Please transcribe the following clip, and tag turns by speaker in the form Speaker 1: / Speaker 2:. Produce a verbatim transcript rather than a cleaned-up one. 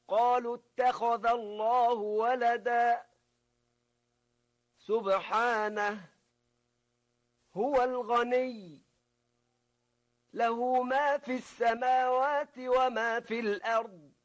Speaker 1: قالوا اتخذ الله ولدا سبحانه هو الغني له ما في السماوات وما في الأرض